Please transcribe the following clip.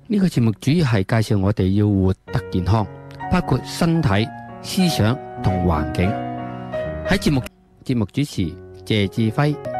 呢個節目主要係介紹我哋要活得健康，包括身體、思想同環境。喺節目主持謝志輝。